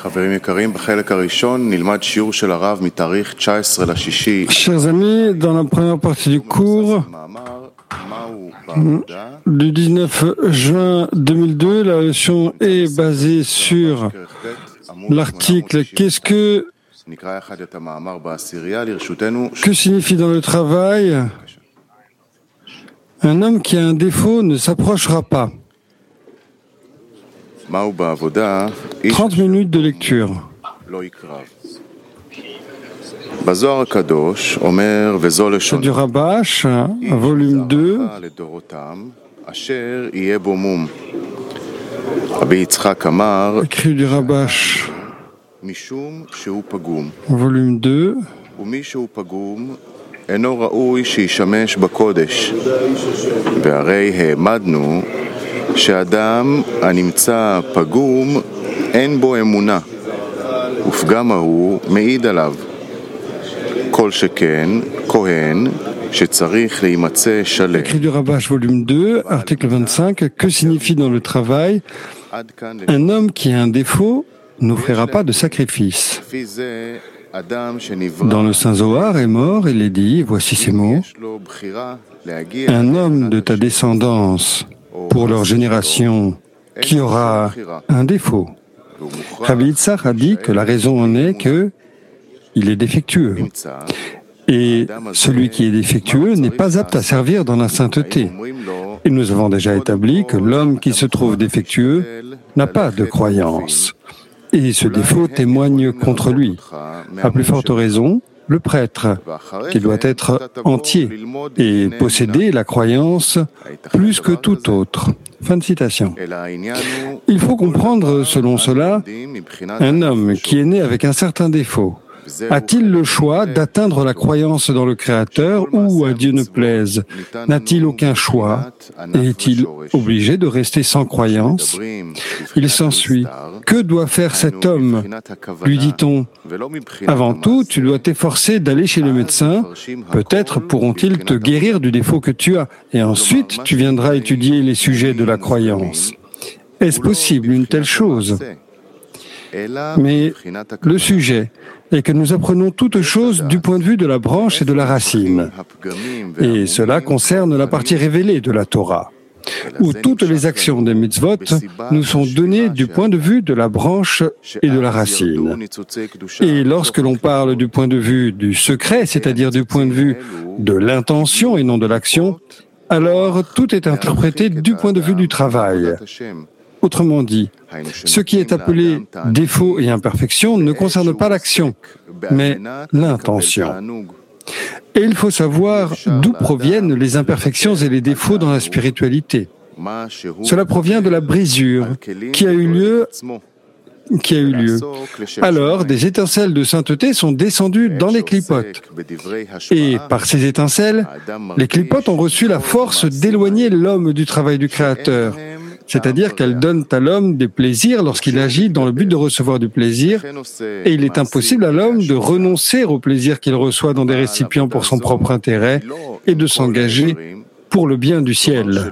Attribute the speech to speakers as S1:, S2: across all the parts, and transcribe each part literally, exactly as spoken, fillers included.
S1: Chers amis, dans la première partie du cours du dix-neuf juin deux mille deux, la leçon est basée sur l'article « Qu'est-ce que que signifie dans le travail un homme qui a un défaut ne s'approchera pas ». trente minutes de lecture. C'est du Rabash, volume deux. Écrit du Rabash, volume deux.
S2: אינו ראוי שישמש בקודש, והרי העמדנו שאדם הנמצא פגום אין בו אמונה, ופגם ההוא מעיד עליו. כל שכן, כהן, שצריך להימצא שלם.
S1: Écrit du Rabash, volume deux, article vingt-cinq. Que signifie dans le travail un homme qui a un défaut n'offrira pas de sacrifice. Dans le Saint Zohar est mort, il est dit, voici ces mots, un homme de ta descendance pour leur génération qui aura un défaut. Rabbi Yitzhak a dit que la raison en est que il est défectueux. Et celui qui est défectueux n'est pas apte à servir dans la sainteté. Et nous avons déjà établi que l'homme qui se trouve défectueux n'a pas de croyance. Et ce défaut témoigne contre lui. À plus forte raison, le prêtre, qui doit être entier et posséder la croyance plus que tout autre. Fin de citation. Il faut comprendre, selon cela, un homme qui est né avec un certain défaut. A-t-il le choix d'atteindre la croyance dans le Créateur ou à Dieu ne plaise? N'a-t-il aucun choix? Et est-il obligé de rester sans croyance? Il s'ensuit. Que doit faire cet homme? Lui dit-on, avant tout, tu dois t'efforcer d'aller chez le médecin. Peut-être pourront-ils te guérir du défaut que tu as. Et ensuite, tu viendras étudier les sujets de la croyance. Est-ce possible une telle chose? Mais le sujet est que nous apprenons toutes choses du point de vue de la branche et de la racine. Et cela concerne la partie révélée de la Torah, où toutes les actions des mitzvot nous sont données du point de vue de la branche et de la racine. Et lorsque l'on parle du point de vue du secret, c'est-à-dire du point de vue de l'intention et non de l'action, alors tout est interprété du point de vue du travail. Autrement dit, ce qui est appelé défaut et imperfection ne concerne pas l'action, mais l'intention. Et il faut savoir d'où proviennent les imperfections et les défauts dans la spiritualité. Cela provient de la brisure qui a eu lieu qui a eu lieu. Alors, des étincelles de sainteté sont descendues dans les clipotes. Et par ces étincelles, les clipotes ont reçu la force d'éloigner l'homme du travail du Créateur. C'est-à-dire qu'elles donnent à l'homme des plaisirs lorsqu'il agit dans le but de recevoir du plaisir, et il est impossible à l'homme de renoncer au plaisir qu'il reçoit dans des récipients pour son propre intérêt et de s'engager pour le bien du ciel.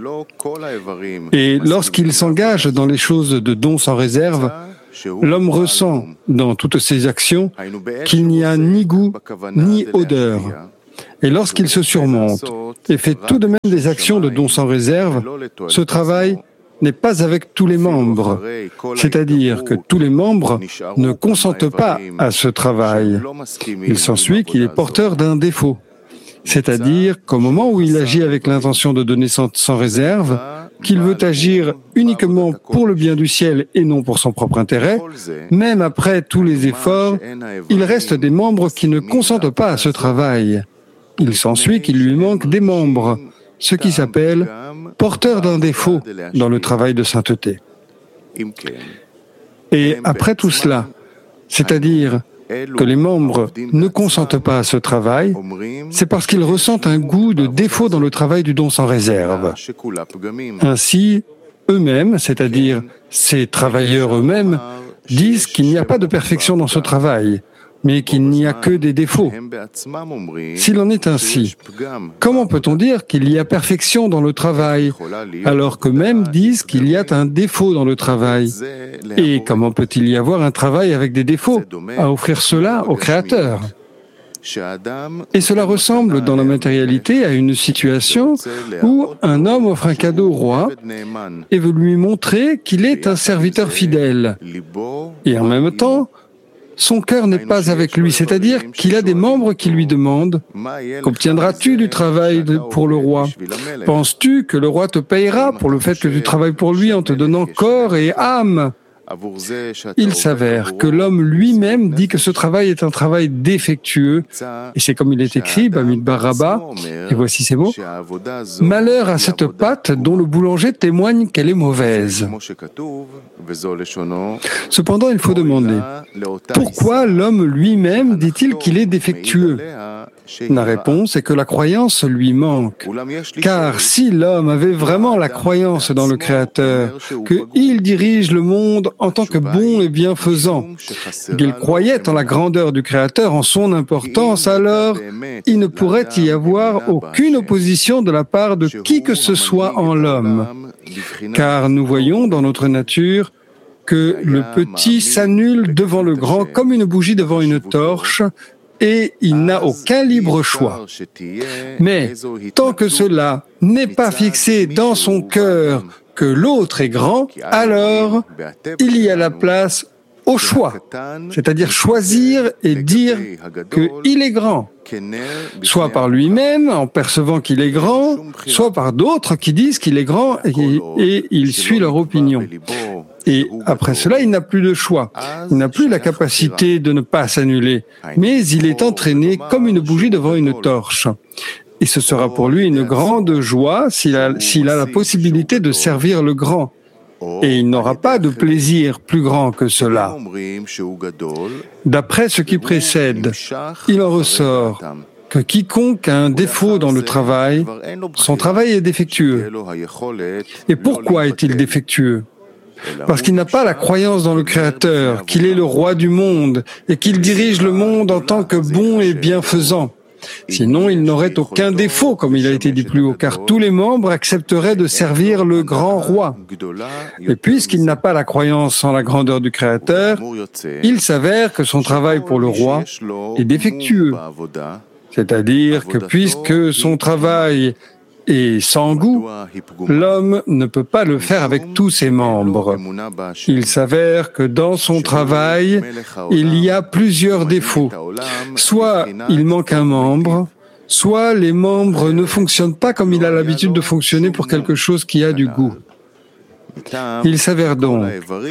S1: Et lorsqu'il s'engage dans les choses de dons sans réserve, l'homme ressent dans toutes ses actions qu'il n'y a ni goût ni odeur. Et lorsqu'il se surmonte et fait tout de même des actions de dons sans réserve, ce travail n'est pas avec tous les membres, c'est-à-dire que tous les membres ne consentent pas à ce travail. Il s'ensuit qu'il est porteur d'un défaut, c'est-à-dire qu'au moment où il agit avec l'intention de donner sans, sans réserve, qu'il veut agir uniquement pour le bien du ciel et non pour son propre intérêt, même après tous les efforts, il reste des membres qui ne consentent pas à ce travail. Il s'ensuit qu'il lui manque des membres, ce qui s'appelle porteur d'un défaut dans le travail de sainteté. Et après tout cela, c'est-à-dire que les membres ne consentent pas à ce travail, c'est parce qu'ils ressentent un goût de défaut dans le travail du don sans réserve. Ainsi, eux-mêmes, c'est-à-dire ces travailleurs eux-mêmes, disent qu'il n'y a pas de perfection dans ce travail. mais qu'il n'y a que des défauts. S'il en est ainsi, comment peut-on dire qu'il y a perfection dans le travail, alors qu'eux-mêmes disent qu'il y a un défaut dans le travail? Et comment peut-il y avoir un travail avec des défauts, à offrir cela au Créateur? Et cela ressemble dans la matérialité à une situation où un homme offre un cadeau au roi et veut lui montrer qu'il est un serviteur fidèle. Et en même temps, son cœur n'est pas avec lui, c'est-à-dire qu'il a des membres qui lui demandent « Qu'obtiendras-tu du travail pour le roi? Penses-tu que le roi te payera pour le fait que tu travailles pour lui en te donnant corps et âme ?» Il s'avère que l'homme lui-même dit que ce travail est un travail défectueux, et c'est comme il est écrit, Bamidbar Rabbah, et voici ces mots, « Malheur à cette pâte dont le boulanger témoigne qu'elle est mauvaise. » Cependant, il faut demander, pourquoi l'homme lui-même dit-il qu'il est défectueux? La réponse est que la croyance lui manque. Car si l'homme avait vraiment la croyance dans le Créateur, qu'il dirige le monde en tant que bon et bienfaisant, qu'il croyait en la grandeur du Créateur, en son importance, alors il ne pourrait y avoir aucune opposition de la part de qui que ce soit en l'homme. Car nous voyons dans notre nature que le petit s'annule devant le grand comme une bougie devant une torche, et il n'a aucun libre choix. Mais tant que cela n'est pas fixé dans son cœur que l'autre est grand, alors il y a la place au choix, c'est-à-dire choisir et dire qu'il est grand, soit par lui-même en percevant qu'il est grand, soit par d'autres qui disent qu'il est grand et, et il suit leur opinion. Et après cela, il n'a plus de choix. Il n'a plus la capacité de ne pas s'annuler, mais il est entraîné comme une bougie devant une torche. Et ce sera pour lui une grande joie s'il a, s'il a la possibilité de servir le grand. Et il n'aura pas de plaisir plus grand que cela. D'après ce qui précède, il en ressort que quiconque a un défaut dans le travail, son travail est défectueux. Et pourquoi est-il défectueux? Parce qu'il n'a pas la croyance dans le Créateur, qu'il est le roi du monde et qu'il dirige le monde en tant que bon et bienfaisant. Sinon, il n'aurait aucun défaut, comme il a été dit plus haut, car tous les membres accepteraient de servir le grand roi. Et puisqu'il n'a pas la croyance en la grandeur du Créateur, il s'avère que son travail pour le roi est défectueux. C'est-à-dire que puisque son travail est sans goût, l'homme ne peut pas le faire avec tous ses membres. Il s'avère que dans son travail, il y a plusieurs défauts. Soit il manque un membre, soit les membres ne fonctionnent pas comme il a l'habitude de fonctionner pour quelque chose qui a du goût. Il s'avère donc,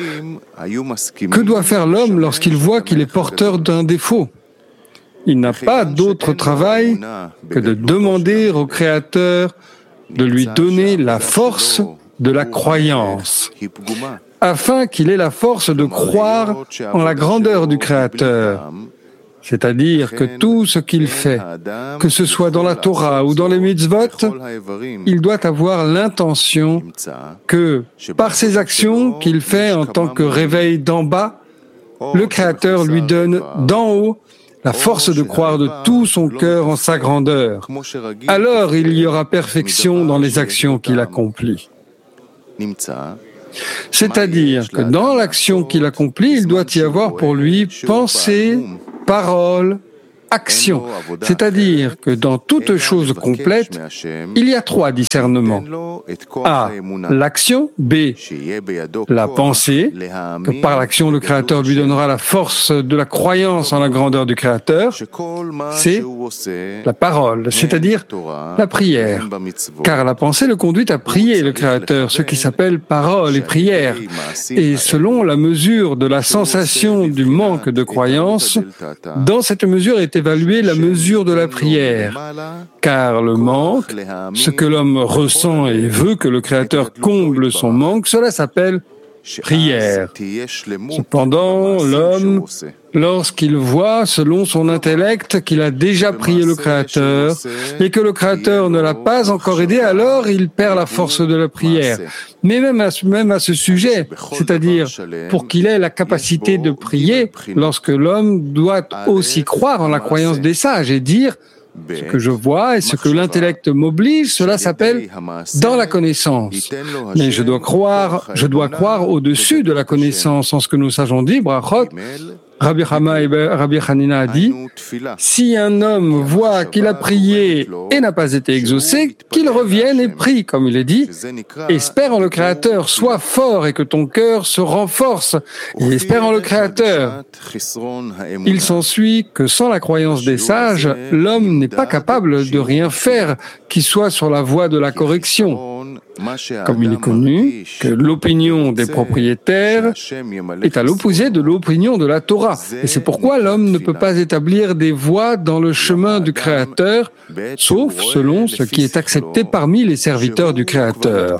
S1: que doit faire l'homme lorsqu'il voit qu'il est porteur d'un défaut? Il n'a pas d'autre travail que de demander au Créateur de lui donner la force de la croyance, afin qu'il ait la force de croire en la grandeur du Créateur. C'est-à-dire que tout ce qu'il fait, que ce soit dans la Torah ou dans les mitzvot, il doit avoir l'intention que, par ses actions qu'il fait en tant que réveil d'en bas, le Créateur lui donne d'en haut la force de croire de tout son cœur en sa grandeur. Alors il y aura perfection dans les actions qu'il accomplit. C'est-à-dire que dans l'action qu'il accomplit, il doit y avoir pour lui pensée, parole, action. C'est-à-dire que dans toute chose complète, il y a trois discernements. A. L'action. B. La pensée, que par l'action le Créateur lui donnera la force de la croyance en la grandeur du Créateur. C. La parole, c'est-à-dire la prière. Car la pensée le conduit à prier le Créateur, ce qui s'appelle parole et prière. Et selon la mesure de la sensation du manque de croyance, dans cette mesure est évaluer la mesure de la prière, car le manque, ce que l'homme ressent et veut que le Créateur comble son manque, cela s'appelle prière. Cependant, l'homme, lorsqu'il voit, selon son intellect, qu'il a déjà prié le Créateur et que le Créateur ne l'a pas encore aidé, alors il perd la force de la prière. Mais même à, même à ce sujet, c'est-à-dire pour qu'il ait la capacité de prier, lorsque l'homme doit aussi croire en la croyance des sages et dire ce que je vois et ce que l'intellect m'oblige, cela s'appelle dans la connaissance. Mais je dois croire, je dois croire au-dessus de la connaissance en ce que nos sages ont dit, brachot. Rabbi Chama et Rabbi Hanina a dit, si un homme voit qu'il a prié et n'a pas été exaucé, qu'il revienne et prie, comme il est dit, espère en le Créateur, sois fort et que ton cœur se renforce, et espère en le Créateur. Il s'ensuit que sans la croyance des sages, l'homme n'est pas capable de rien faire qui soit sur la voie de la correction. Comme il est connu que l'opinion des propriétaires est à l'opposé de l'opinion de la Torah. Et c'est pourquoi l'homme ne peut pas établir des voies dans le chemin du Créateur, sauf selon ce qui est accepté parmi les serviteurs du Créateur.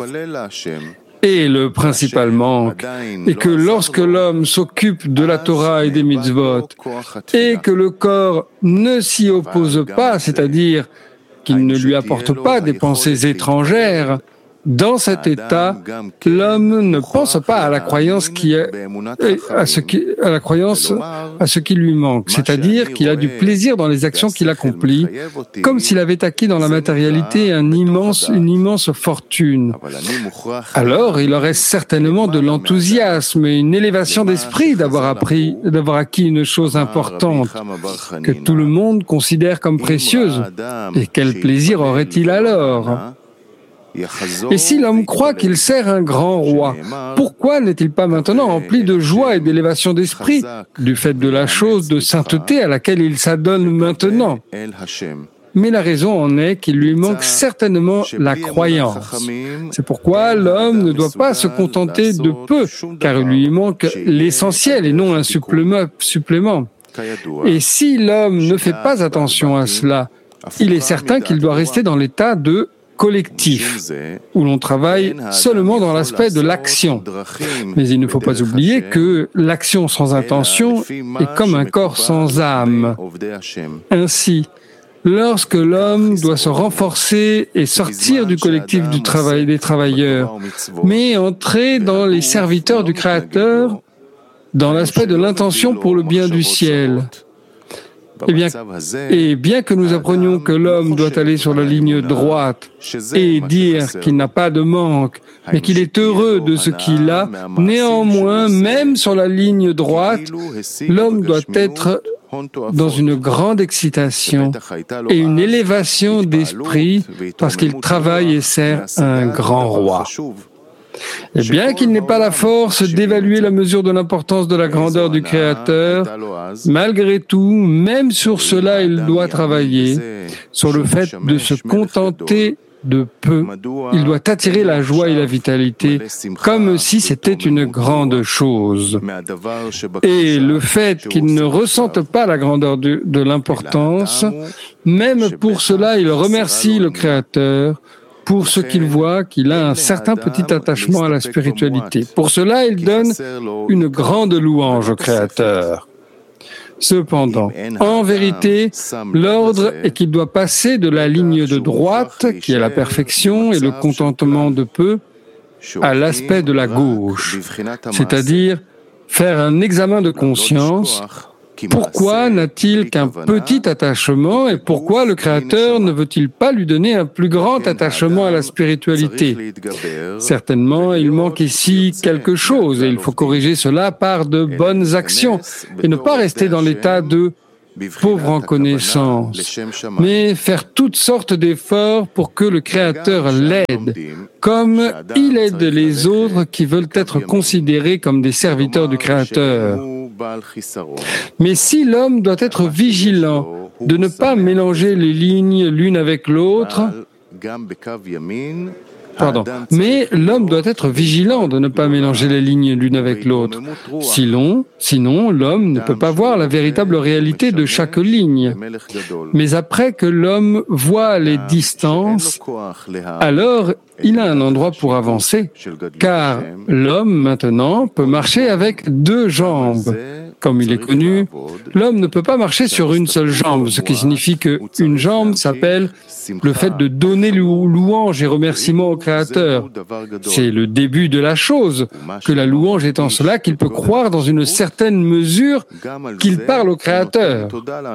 S1: Et le principal manque est que lorsque l'homme s'occupe de la Torah et des mitzvot, et que le corps ne s'y oppose pas, c'est-à-dire qu'il ne lui apporte pas des pensées étrangères, dans cet état, l'homme ne pense pas à la croyance qui est, à ce qui, à la croyance, à ce qui lui manque, c'est-à-dire qu'il a du plaisir dans les actions qu'il accomplit, comme s'il avait acquis dans la matérialité un immense, une immense fortune. Alors, il aurait certainement de l'enthousiasme et une élévation d'esprit d'avoir appris, d'avoir acquis une chose importante que tout le monde considère comme précieuse. Et quel plaisir aurait-il alors ? Et si l'homme croit qu'il sert un grand roi, pourquoi n'est-il pas maintenant empli de joie et d'élévation d'esprit du fait de la chose de sainteté à laquelle il s'adonne maintenant? Mais la raison en est qu'il lui manque certainement la croyance. C'est pourquoi l'homme ne doit pas se contenter de peu, car il lui manque l'essentiel et non un supplément. Et si l'homme ne fait pas attention à cela, il est certain qu'il doit rester dans l'état de collectif, où l'on travaille seulement dans l'aspect de l'action. Mais il ne faut pas oublier que l'action sans intention est comme un corps sans âme. Ainsi, lorsque l'homme doit se renforcer et sortir du collectif du travail des travailleurs, mais entrer dans les serviteurs du Créateur, dans l'aspect de l'intention pour le bien du ciel, Eh bien, et bien que nous apprenions que l'homme doit aller sur la ligne droite et dire qu'il n'a pas de manque, mais qu'il est heureux de ce qu'il a, néanmoins, même sur la ligne droite, l'homme doit être dans une grande excitation et une élévation d'esprit parce qu'il travaille et sert un grand roi. Et bien qu'il n'ait pas la force d'évaluer la mesure de l'importance de la grandeur du Créateur, malgré tout, même sur cela, il doit travailler, sur le fait de se contenter de peu. Il doit attirer la joie et la vitalité, comme si c'était une grande chose. Et le fait qu'il ne ressente pas la grandeur de, de l'importance, même pour cela, il remercie le Créateur, pour ce qu'il voit qu'il a un certain petit attachement à la spiritualité. Pour cela, il donne une grande louange au Créateur. Cependant, en vérité, l'ordre est qu'il doit passer de la ligne de droite, qui est la perfection et le contentement de peu, à l'aspect de la gauche, c'est-à-dire faire un examen de conscience. Pourquoi n'a-t-il qu'un petit attachement et pourquoi le Créateur ne veut-il pas lui donner un plus grand attachement à la spiritualité? Certainement, il manque ici quelque chose et il faut corriger cela par de bonnes actions et ne pas rester dans l'état de pauvre en connaissance, mais faire toutes sortes d'efforts pour que le Créateur l'aide, comme il aide les autres qui veulent être considérés comme des serviteurs du Créateur. Mais si l'homme doit être vigilant de ne pas mélanger les lignes l'une avec l'autre, Pardon. Mais l'homme doit être vigilant de ne pas mélanger les lignes l'une avec l'autre. Sinon, sinon, l'homme ne peut pas voir la véritable réalité de chaque ligne. Mais après que l'homme voit les distances, alors il a un endroit pour avancer, car l'homme maintenant peut marcher avec deux jambes. Comme il est connu, l'homme ne peut pas marcher sur une seule jambe, ce qui signifie qu'une jambe s'appelle le fait de donner louange et remerciement au Créateur. C'est le début de la chose, que la louange est en cela qu'il peut croire dans une certaine mesure qu'il parle au Créateur.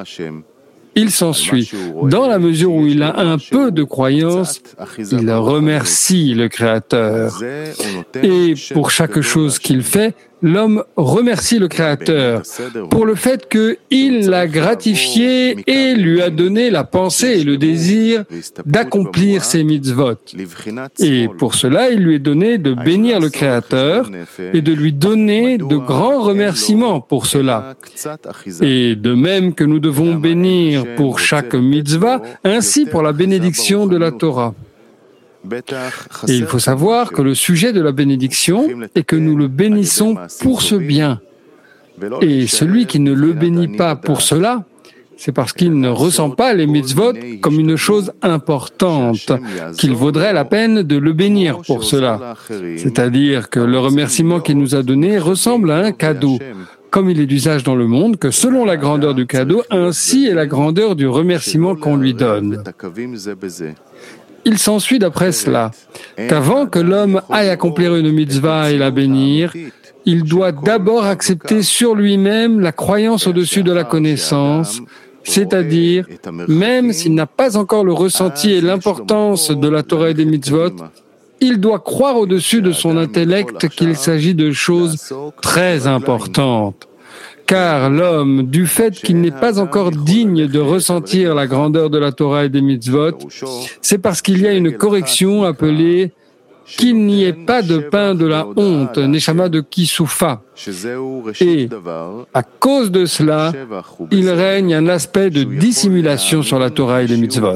S1: Il s'ensuit, dans la mesure où il a un peu de croyance, il remercie le Créateur. Et pour chaque chose qu'il fait, l'homme remercie le Créateur pour le fait qu'il l'a gratifié et lui a donné la pensée et le désir d'accomplir ses mitzvot. Et pour cela, il lui est donné de bénir le Créateur et de lui donner de grands remerciements pour cela. Et de même que nous devons bénir pour chaque mitzvah, ainsi pour la bénédiction de la Torah. Et il faut savoir que le sujet de la bénédiction est que nous le bénissons pour ce bien. Et celui qui ne le bénit pas pour cela, c'est parce qu'il ne ressent pas les mitzvot comme une chose importante, qu'il vaudrait la peine de le bénir pour cela. C'est-à-dire que le remerciement qu'il nous a donné ressemble à un cadeau, comme il est d'usage dans le monde, que selon la grandeur du cadeau, ainsi est la grandeur du remerciement qu'on lui donne. Il s'ensuit d'après cela qu'avant que l'homme aille accomplir une mitzvah et la bénir, il doit d'abord accepter sur lui-même la croyance au-dessus de la connaissance, c'est-à-dire, même s'il n'a pas encore le ressenti et l'importance de la Torah et des mitzvot, il doit croire au-dessus de son intellect qu'il s'agit de choses très importantes. Car l'homme, du fait qu'il n'est pas encore digne de ressentir la grandeur de la Torah et des mitzvot, c'est parce qu'il y a une correction appelée qu'il n'y ait pas de pain de la honte, Neshama de Kisoufa. Et à cause de cela, il règne un aspect de dissimulation sur la Torah et les mitzvot.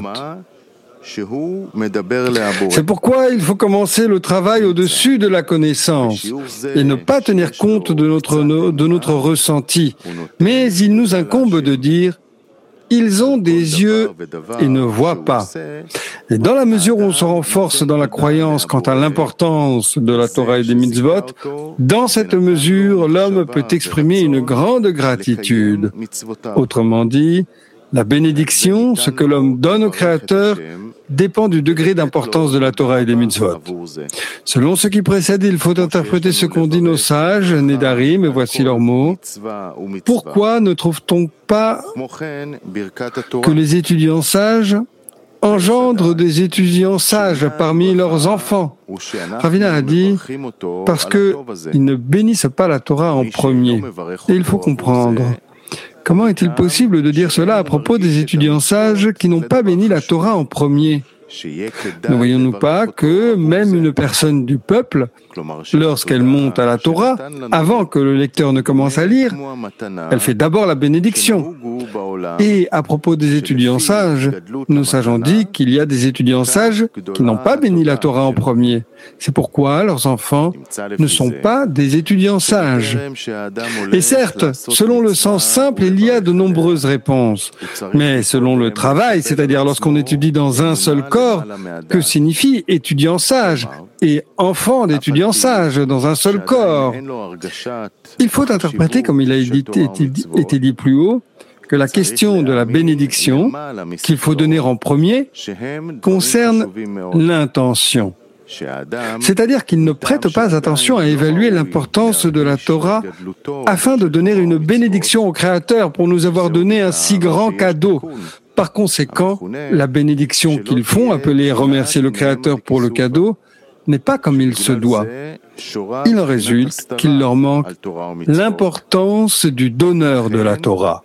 S1: C'est pourquoi il faut commencer le travail au-dessus de la connaissance et ne pas tenir compte de notre, de notre ressenti. Mais il nous incombe de dire « ils ont des yeux et ne voient pas ». Et dans la mesure où on se renforce dans la croyance quant à l'importance de la Torah et des mitzvot, dans cette mesure, l'homme peut exprimer une grande gratitude. Autrement dit, la bénédiction, ce que l'homme donne au Créateur, dépend du degré d'importance de la Torah et des mitzvot. Selon ce qui précède, il faut interpréter ce qu'ont dit nos sages, Nédarim, et voici leurs mots. Pourquoi ne trouve-t-on pas que les étudiants sages engendrent des étudiants sages parmi leurs enfants? Ravina a dit, parce qu'ils ne bénissent pas la Torah en premier. Et il faut comprendre. Comment est-il possible de dire cela à propos des étudiants sages qui n'ont pas béni la Torah en premier? Ne voyons-nous pas que même une personne du peuple, lorsqu'elle monte à la Torah, avant que le lecteur ne commence à lire, elle fait d'abord la bénédiction. Et à propos des étudiants sages, nos sages ont dit qu'il y a des étudiants sages qui n'ont pas béni la Torah en premier. C'est pourquoi leurs enfants ne sont pas des étudiants sages. Et certes, selon le sens simple, il y a de nombreuses réponses. Mais selon le travail, c'est-à-dire lorsqu'on étudie dans un seul corps, que signifie étudiant sage et enfant d'étudiant sage dans un seul corps? Il faut interpréter, comme il a été, été dit plus haut, que la question de la bénédiction, qu'il faut donner en premier, concerne l'intention. C'est-à-dire qu'il ne prête pas attention à évaluer l'importance de la Torah afin de donner une bénédiction au Créateur pour nous avoir donné un si grand cadeau. Par conséquent, la bénédiction qu'ils font, appelée remercier le Créateur pour le cadeau, n'est pas comme il se doit. Il en résulte qu'il leur manque l'importance du donneur de la Torah.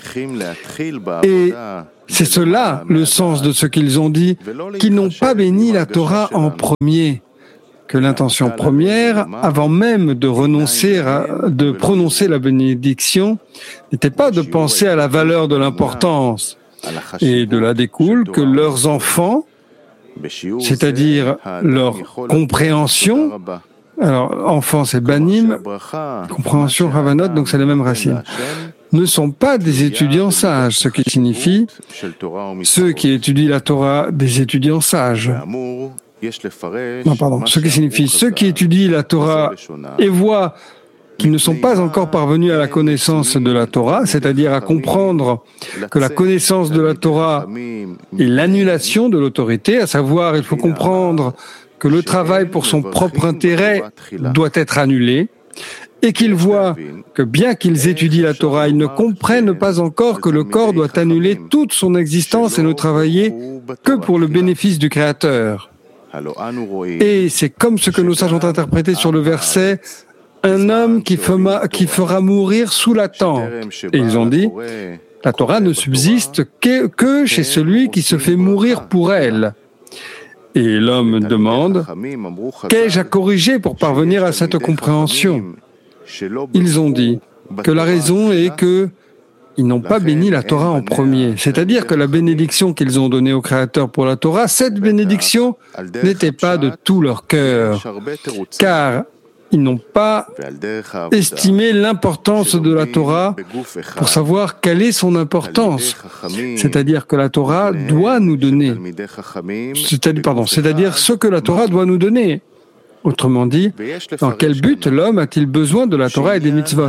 S1: Et c'est cela le sens de ce qu'ils ont dit, qu'ils n'ont pas béni la Torah en premier, que l'intention première, avant même de renoncer à, de prononcer la bénédiction, n'était pas de penser à la valeur de l'importance. Et de là découle que leurs enfants c'est-à-dire leur compréhension. Alors, enfant, c'est banim, compréhension, havanot, donc c'est la même racine. Ne sont pas des étudiants sages, ce qui signifie ceux qui étudient la Torah des étudiants sages. Non, pardon, ce qui signifie ceux qui étudient la Torah et voient qu'ils ne sont pas encore parvenus à la connaissance de la Torah, c'est-à-dire à comprendre que la connaissance de la Torah est l'annulation de l'autorité, à savoir, il faut comprendre que le travail pour son propre intérêt doit être annulé, et qu'ils voient que bien qu'ils étudient la Torah, ils ne comprennent pas encore que le corps doit annuler toute son existence et ne travailler que pour le bénéfice du Créateur. Et c'est comme ce que nos sages ont interprété sur le verset « Un homme qui fera, qui fera mourir sous la tente ». Et ils ont dit « La Torah ne subsiste que, que chez celui qui se fait mourir pour elle ». Et l'homme demande « Qu'ai-je à corriger pour parvenir à cette compréhension ?» Ils ont dit que la raison est que ils n'ont pas béni la Torah en premier. C'est-à-dire que la bénédiction qu'ils ont donnée au Créateur pour la Torah, cette bénédiction n'était pas de tout leur cœur, car ils n'ont pas estimé l'importance de la Torah pour savoir quelle est son importance. C'est-à-dire que la Torah doit nous donner, c'est-à-dire, pardon, c'est-à-dire ce que la Torah doit nous donner. Autrement dit, dans quel but l'homme a-t-il besoin de la Torah et des mitzvot?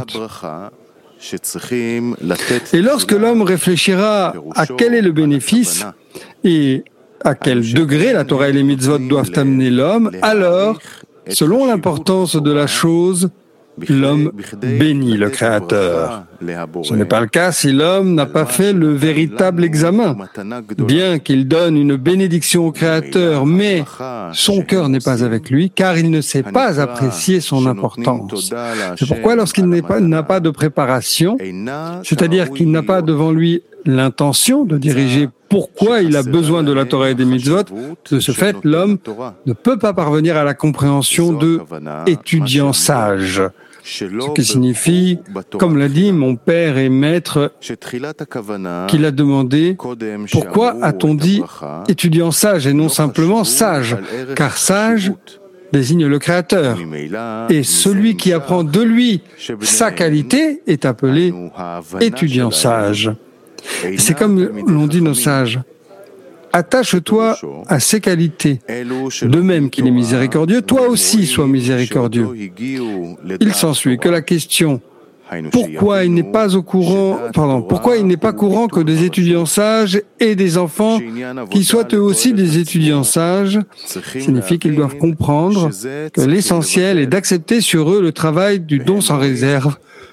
S1: Et lorsque l'homme réfléchira à quel est le bénéfice et à quel degré la Torah et les mitzvot doivent amener l'homme, alors, selon l'importance de la chose, l'homme bénit le Créateur. Ce n'est pas le cas si l'homme n'a pas fait le véritable examen. Bien qu'il donne une bénédiction au Créateur, mais son cœur n'est pas avec lui, car il ne sait pas apprécier son importance. C'est pourquoi lorsqu'il n'a pas, n'a pas de préparation, c'est-à-dire qu'il n'a pas devant lui l'intention de diriger pourquoi il a besoin de la Torah et des mitzvot, de ce fait, l'homme ne peut pas parvenir à la compréhension de étudiant sage. Ce qui signifie, comme l'a dit mon père et maître, qu'il a demandé « Pourquoi a-t-on dit étudiant sage et non simplement sage ?» Car sage désigne le Créateur. Et celui qui apprend de lui sa qualité est appelé étudiant sage. C'est comme l'ont dit nos sages. Attache-toi à ses qualités. De même qu'il est miséricordieux, toi aussi sois miséricordieux. Il s'ensuit que la question pourquoi il n'est pas au courant, pardon, pourquoi il n'est pas courant que des étudiants sages et des enfants qui soient eux aussi des étudiants sages, signifie qu'ils doivent comprendre que l'essentiel est d'accepter sur eux le travail du don sans réserve,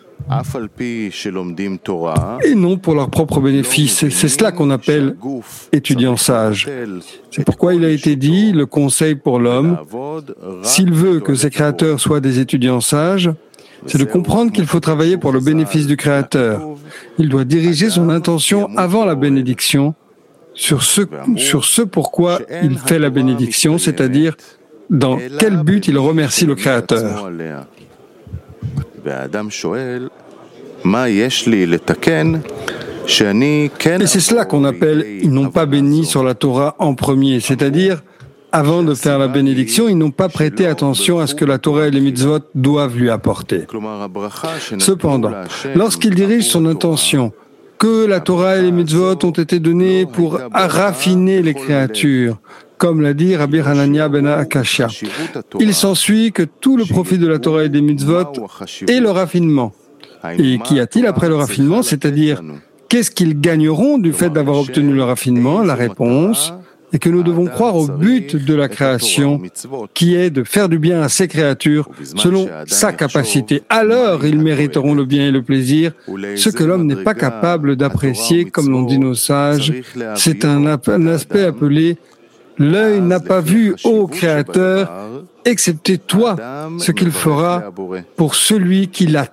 S1: et non pour leur propre bénéfice. C'est cela qu'on appelle étudiant sage. C'est pourquoi il a été dit, le conseil pour l'homme, s'il veut que ses créateurs soient des étudiants sages, c'est de comprendre qu'il faut travailler pour le bénéfice du Créateur. Il doit diriger son intention avant la bénédiction sur ce, sur ce pourquoi il fait la bénédiction, c'est-à-dire dans quel but il remercie le Créateur. Et c'est cela qu'on appelle « ils n'ont pas béni sur la Torah en premier », c'est-à-dire, avant de faire la bénédiction, ils n'ont pas prêté attention à ce que la Torah et les mitzvot doivent lui apporter. Cependant, lorsqu'il dirige son intention, que la Torah et les mitzvot ont été donnés pour raffiner les créatures, comme l'a dit Rabbi Hanania ben Akashia, il s'ensuit que tout le profit de la Torah et des mitzvot est le raffinement. Et qu'y a-t-il après le raffinement, c'est-à-dire qu'est-ce qu'ils gagneront du fait d'avoir obtenu le raffinement? La réponse est que nous devons croire au but de la création, qui est de faire du bien à ces créatures selon sa capacité. Alors ils mériteront le bien et le plaisir, ce que l'homme n'est pas capable d'apprécier, comme l'ont dit nos sages. C'est un, un aspect appelé « l'œil n'a pas vu, ô Créateur, excepté toi, ce qu'il fera pour celui qui l'attend ».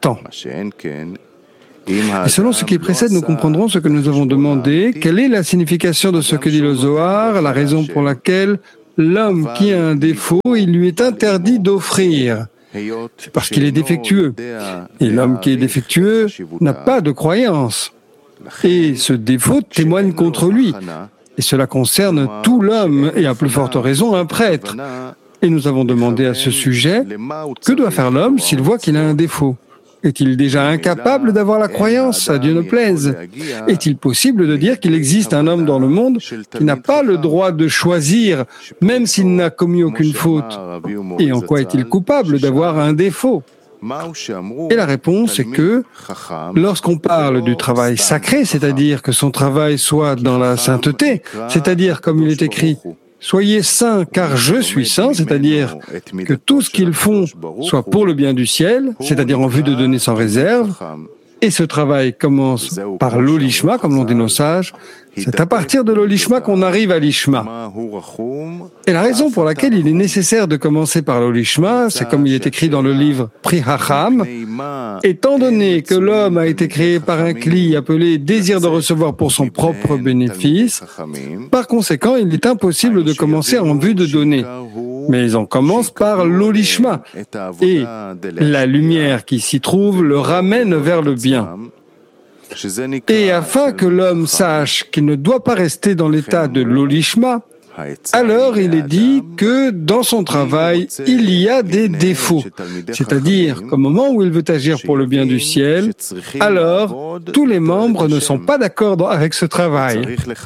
S1: Et selon ce qui précède, nous comprendrons ce que nous avons demandé. Quelle est la signification de ce que dit le Zohar, la raison pour laquelle l'homme qui a un défaut, il lui est interdit d'offrir? C'est parce qu'il est défectueux. Et l'homme qui est défectueux n'a pas de croyance. Et ce défaut témoigne contre lui. Et cela concerne tout l'homme, et à plus forte raison un prêtre. Et nous avons demandé à ce sujet, que doit faire l'homme s'il voit qu'il a un défaut? Est-il déjà incapable d'avoir la croyance, à Dieu ne plaise? Est-il possible de dire qu'il existe un homme dans le monde qui n'a pas le droit de choisir, même s'il n'a commis aucune faute? Et en quoi est-il coupable d'avoir un défaut? Et la réponse est que, lorsqu'on parle du travail sacré, c'est-à-dire que son travail soit dans la sainteté, c'est-à-dire comme il est écrit, soyez saints car je suis saint, c'est-à-dire que tout ce qu'ils font soit pour le bien du ciel, c'est-à-dire en vue de donner sans réserve, et ce travail commence par l'olishma, comme l'ont dit nos sages. C'est à partir de l'olishma qu'on arrive à l'ishma. Et la raison pour laquelle il est nécessaire de commencer par l'olishma, c'est comme il est écrit dans le livre Pri Hacham, étant donné que l'homme a été créé par un kli appelé désir de recevoir pour son propre bénéfice, par conséquent, il est impossible de commencer en vue de donner. Mais on commence par l'olishma, et la lumière qui s'y trouve le ramène vers le bien. Et afin que l'homme sache qu'il ne doit pas rester dans l'état de l'olishma, alors il est dit que dans son travail, il y a des défauts. C'est-à-dire qu'au moment où il veut agir pour le bien du ciel, alors tous les membres ne sont pas d'accord avec ce travail.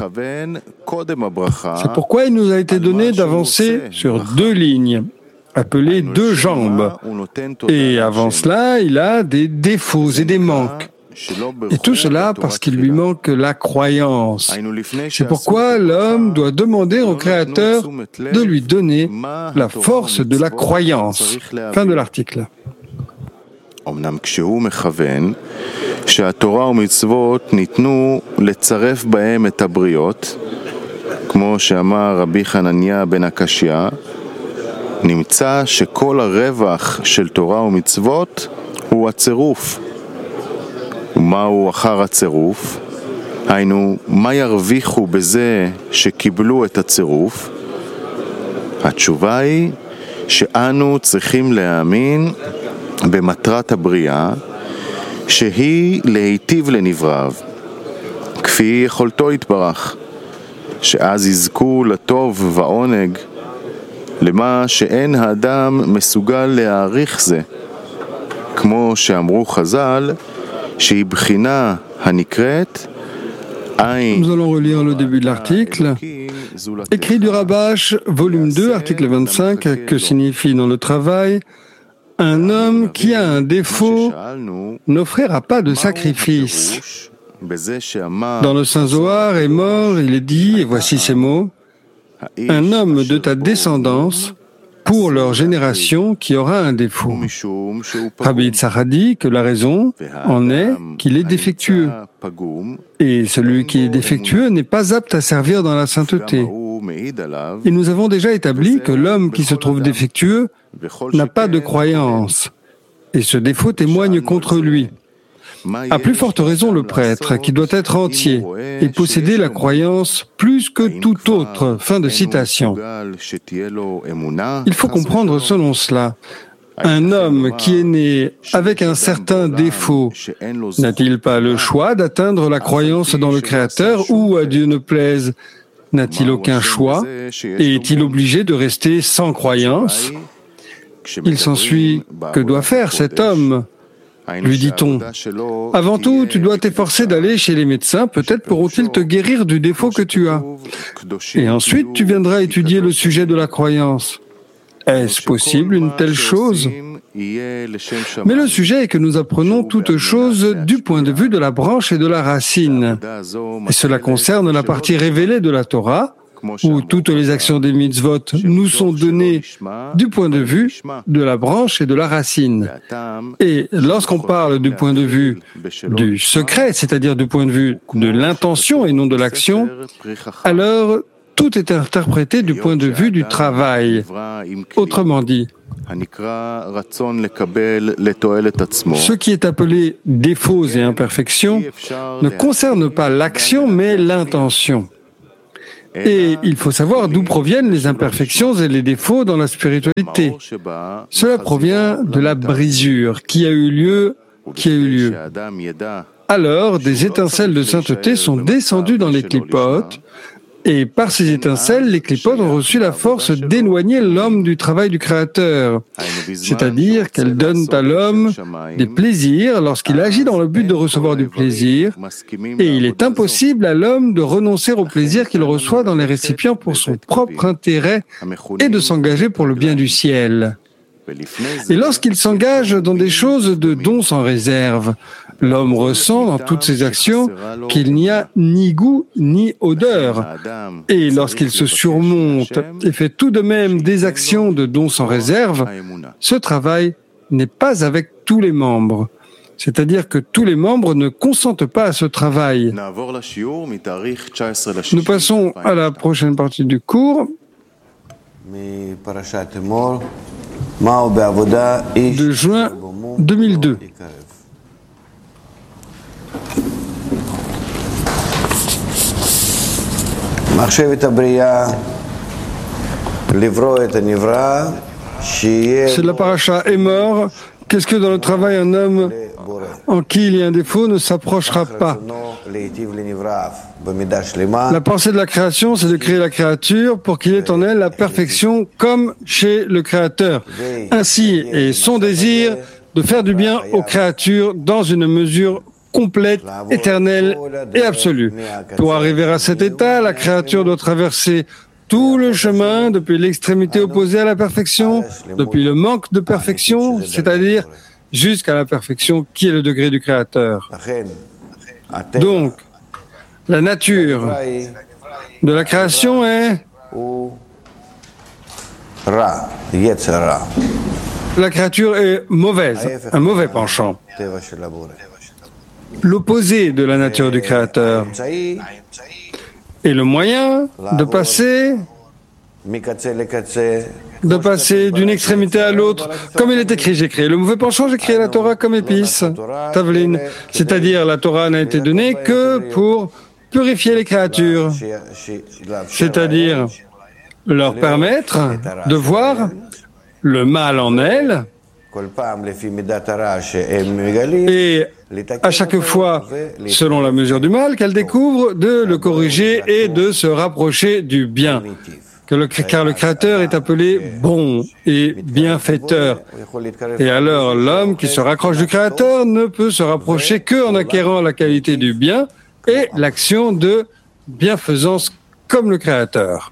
S1: C'est pourquoi il nous a été donné d'avancer sur deux lignes, appelées deux jambes. Et avant cela, il a des défauts et des manques. Et tout cela parce qu'il lui manque la croyance. C'est pourquoi l'homme doit demander au Créateur de lui donner la force de la croyance. Fin de l'article.
S2: שהתורה ומצוות ניתנו לצרף בהם את הבריות, כמו שאמר רבי חנניה בן הקשיא, נמצא שכל הרווח של תורה ומצוות הוא הצירוף. ומהו אחר הצירוף? היינו, מה ירוויחו בזה שקיבלו את הצירוף? התשובה היא שאנו צריכים להאמין במטרת הבריאה, שהיא להיטיב לנבראיו, כפי יכולתו יתברך, שאז יזכו לטוב ועונג, למה שאין האדם מסוגל להעריך זה, כמו שאמרו חז"ל, שהיא בחינה הנקראת עין.
S1: Nous allons relire le début de l'article. Écrit du Rabash, volume deux, article vingt-cinq, que signifie dans le travail: un homme qui a un défaut n'offrira pas de sacrifice. Dans le Saint Zohar est mort, il est dit, et voici ces mots: un homme de ta descendance pour leur génération qui aura un défaut. Rabbi Yitzhak a dit que la raison en est qu'il est défectueux. Et celui qui est défectueux n'est pas apte à servir dans la sainteté. Et nous avons déjà établi que l'homme qui se trouve défectueux n'a pas de croyance. Et ce défaut témoigne contre lui. À plus forte raison le prêtre, qui doit être entier et posséder la croyance plus que tout autre. Fin de citation. Il faut comprendre selon cela. Un homme qui est né avec un certain défaut, n'a-t-il pas le choix d'atteindre la croyance dans le Créateur ou, à Dieu ne plaise, n'a-t-il aucun choix et est-il obligé de rester sans croyance? Il s'ensuit, que doit faire cet homme? Lui dit-on, avant tout, tu dois t'efforcer d'aller chez les médecins, peut-être pourront-ils te guérir du défaut que tu as. Et ensuite, tu viendras étudier le sujet de la croyance. Est-ce possible une telle chose? Mais le sujet est que nous apprenons toutes choses du point de vue de la branche et de la racine. Et cela concerne la partie révélée de la Torah, où toutes les actions des mitzvot nous sont données du point de vue de la branche et de la racine. Et lorsqu'on parle du point de vue du secret, c'est-à-dire du point de vue de l'intention et non de l'action, alors tout est interprété du point de vue du travail. Autrement dit, ce qui est appelé défauts et imperfections ne concerne pas l'action mais l'intention. Et il faut savoir d'où proviennent les imperfections et les défauts dans la spiritualité. Cela provient de la brisure qui a eu lieu, qui a eu lieu. Alors, des étincelles de sainteté sont descendues dans les clipotes, Et par ces étincelles, les clipotes ont reçu la force d'éloigner l'homme du travail du Créateur, c'est-à-dire qu'elles donnent à l'homme des plaisirs lorsqu'il agit dans le but de recevoir du plaisir, et il est impossible à l'homme de renoncer au plaisir qu'il reçoit dans les récipients pour son propre intérêt et de s'engager pour le bien du ciel. Et lorsqu'il s'engage dans des choses de dons sans réserve, l'homme ressent dans toutes ses actions qu'il n'y a ni goût ni odeur. Et lorsqu'il se surmonte et fait tout de même des actions de dons sans réserve, ce travail n'est pas avec tous les membres. C'est-à-dire que tous les membres ne consentent pas à ce travail. Nous passons à la prochaine partie du cours. De juin deux mille deux. C'est de la paracha Emor. Qu'est-ce que dans le travail un homme en qui il y a un défaut ne s'approchera pas? La pensée de la création, c'est de créer la créature pour qu'il ait en elle la perfection comme chez le Créateur. Ainsi est son désir de faire du bien aux créatures dans une mesure complète, éternelle et absolue. Pour arriver à cet état, la créature doit traverser tout le chemin depuis l'extrémité opposée à la perfection, depuis le manque de perfection, c'est-à-dire jusqu'à la perfection qui est le degré du Créateur. Donc, la nature de la création est la créature est mauvaise, un mauvais penchant. L'opposé de la nature du Créateur est le moyen de passer de passer d'une extrémité à l'autre, comme il est écrit, j'ai créé le mauvais penchant, j'ai créé la Torah comme épice, Tavlin, c'est-à-dire la Torah n'a été donnée que pour purifier les créatures, c'est-à-dire leur permettre de voir le mal en elles, et à chaque fois, selon la mesure du mal qu'elles découvrent, de le corriger et de se rapprocher du bien. Que le, car le Créateur est appelé bon et bienfaiteur. Et alors, l'homme qui se raccroche du Créateur ne peut se rapprocher qu'en acquérant la qualité du bien et l'action de bienfaisance comme le Créateur.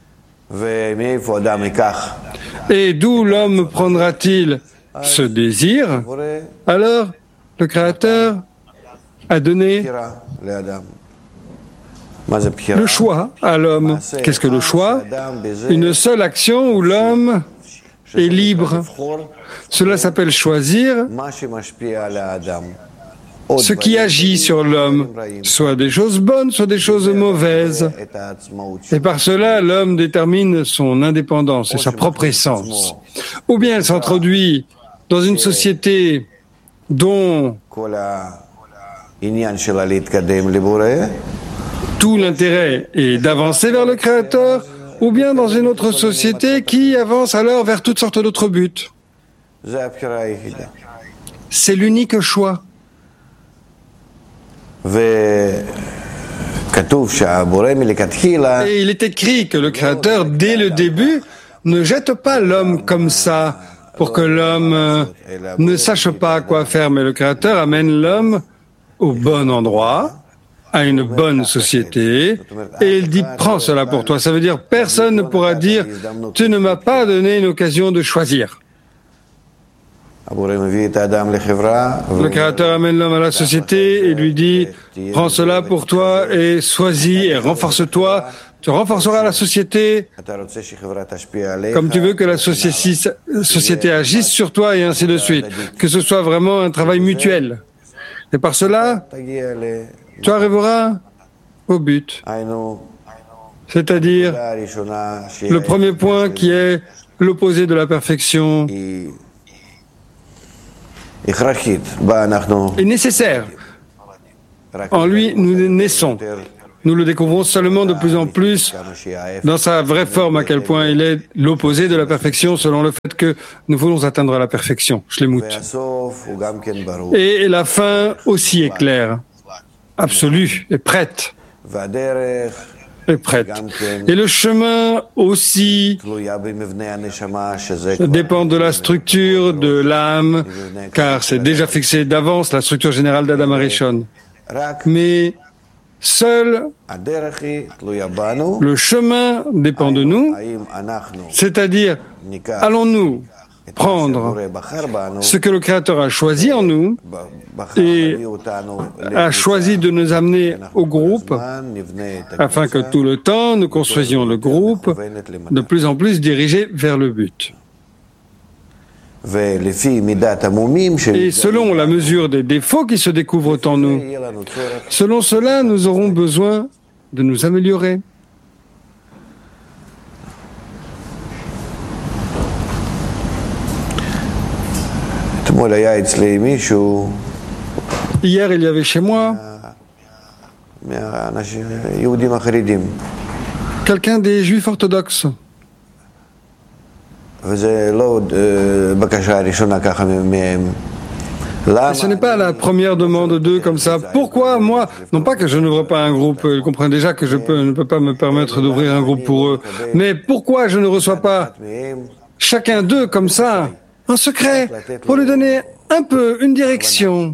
S1: Et d'où l'homme prendra-t-il ce désir? Alors, le Créateur a donné le choix à l'homme. Qu'est-ce que le choix? Une seule action où l'homme est libre. Cela s'appelle choisir ce qui agit sur l'homme, soit des choses bonnes, soit des choses mauvaises. Et par cela, l'homme détermine son indépendance et sa propre essence. Ou bien elle s'introduit dans une société dont tout l'intérêt est d'avancer vers le Créateur, ou bien dans une autre société qui avance alors vers toutes sortes d'autres buts. C'est l'unique choix. Et il est écrit que le Créateur, dès le début, ne jette pas l'homme comme ça, pour que l'homme ne sache pas quoi faire, mais le Créateur amène l'homme au bon endroit, à une bonne société, et il dit « prends cela pour toi ». Ça veut dire personne ne pourra dire « tu ne m'as pas donné une occasion de choisir ». Le Créateur amène l'homme à la société et lui dit « prends cela pour toi et sois-y et renforce-toi ». Tu renforceras la société comme tu veux que la société agisse sur toi et ainsi de suite. Que ce soit vraiment un travail mutuel. Et par cela, tu arriveras au but. C'est-à-dire le premier point qui est l'opposé de la perfection est nécessaire. En lui, nous naissons. Nous le découvrons seulement de plus en plus dans sa vraie forme, à quel point il est l'opposé de la perfection, selon le fait que nous voulons atteindre la perfection, shlemut. Et la fin aussi est claire, absolue et prête. est prête. Et le chemin aussi dépend de la structure de l'âme, car c'est déjà fixé d'avance la structure générale d'Adam Arishon. Mais seul le chemin dépend de nous, c'est-à-dire allons-nous prendre ce que le Créateur a choisi en nous et a choisi de nous amener au groupe afin que tout le temps nous construisions le groupe de plus en plus dirigé vers le but. Et selon la mesure des défauts qui se découvrent en nous, selon cela, nous aurons besoin de nous améliorer. Hier, il y avait chez moi quelqu'un des Juifs orthodoxes. Et ce n'est pas la première demande d'eux comme ça. Pourquoi moi? Non pas que je n'ouvre pas un groupe, ils comprennent déjà que je peux, ne peux pas me permettre d'ouvrir un groupe pour eux. Mais pourquoi je ne reçois pas chacun d'eux comme ça, en secret, pour lui donner un peu une direction?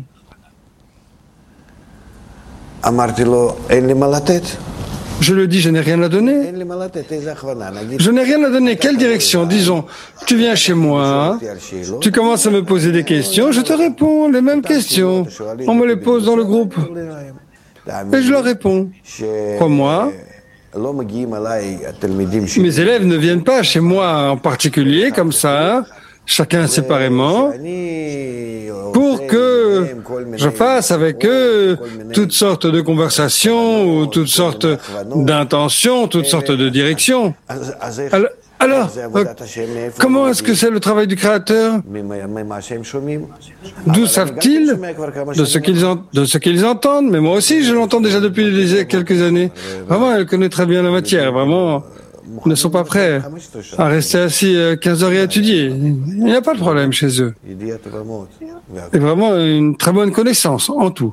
S1: Je lui dis, je n'ai rien à donner. Je n'ai rien à donner. Quelle direction? Disons, tu viens chez moi, tu commences à me poser des questions, je te réponds les mêmes questions. On me les pose dans le groupe. Et je leur réponds. Crois-moi, mes élèves ne viennent pas chez moi en particulier, comme ça, chacun séparément, pour que je fasse avec eux toutes sortes de conversations, ou toutes sortes d'intentions, toutes sortes de directions. Alors, alors euh, comment est-ce que c'est le travail du Créateur? D'où savent-ils? De ce qu'ils en, de ce qu'ils entendent. Mais moi aussi, je l'entends déjà depuis quelques années. Vraiment, elle connaît très bien la matière. Vraiment, ils ne sont pas prêts à rester assis quinze heures et étudier. Il n'y a pas de problème chez eux. Et vraiment une très bonne connaissance en tout.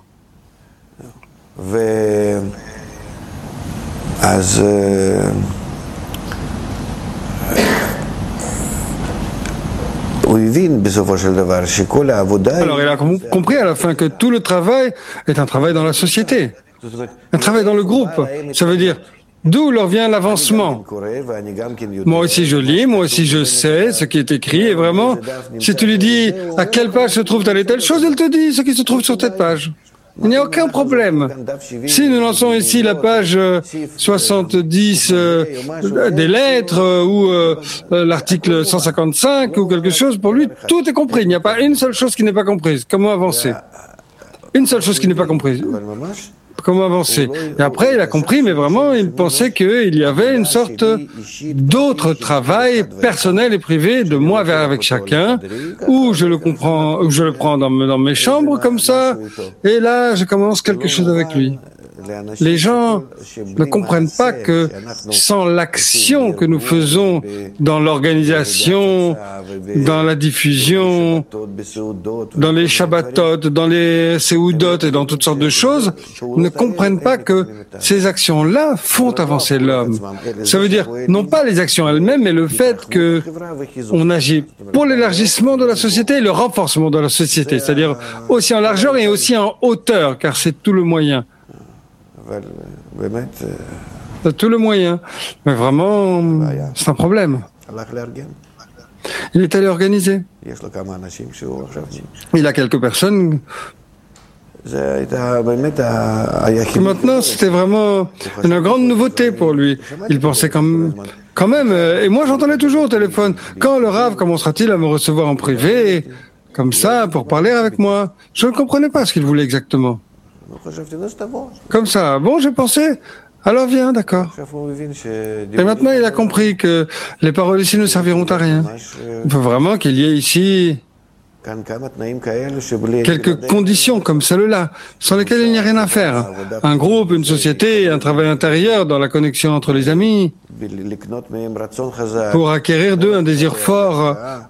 S1: Alors il a compris à la fin que tout le travail est un travail dans la société, un travail dans le groupe. Ça veut dire d'où leur vient l'avancement. Moi aussi je lis, moi aussi je sais ce qui est écrit, et vraiment, si tu lui dis à quelle page se trouve telle et telle chose, il te dit ce qui se trouve sur cette page. Il n'y a aucun problème. Si nous lançons ici la page soixante-dix euh, des lettres euh, ou euh, l'article cent cinquante-cinq ou quelque chose, pour lui, tout est compris. Il n'y a pas une seule chose qui n'est pas comprise. Comment avancer? Une seule chose qui n'est pas comprise. Comment avancer? Et après, il a compris, mais vraiment, il pensait qu'il y avait une sorte d'autre travail personnel et privé de moi vers avec chacun, où je le comprends, où je le prends dans, dans mes chambres comme ça, et là, je commence quelque chose avec lui. Les gens ne comprennent pas que sans l'action que nous faisons dans l'organisation, dans la diffusion, dans les Shabbatot, dans les Seudot et dans toutes sortes de choses, ne comprennent pas que ces actions-là font avancer l'homme. Ça veut dire non pas les actions elles-mêmes, mais le fait que on agit pour l'élargissement de la société et le renforcement de la société, c'est-à-dire aussi en largeur et aussi en hauteur, car c'est tout le moyen. C'est tout le moyen. Mais vraiment, c'est un problème. Il est allé organiser. Il a quelques personnes. Maintenant, c'était vraiment une grande nouveauté pour lui. Il pensait quand même, quand même et moi j'entendais toujours au téléphone, quand le Rav commencera-t-il à me recevoir en privé, comme ça, pour parler avec moi? Je ne comprenais pas ce qu'il voulait exactement. Comme ça, bon, j'ai pensé, alors viens, d'accord. Et maintenant, il a compris que les paroles ici ne serviront à rien. Il faut vraiment qu'il y ait ici quelques conditions comme celle-là, sans lesquelles il n'y a rien à faire. Un groupe, une société, un travail intérieur dans la connexion entre les amis, pour acquérir d'eux un désir fort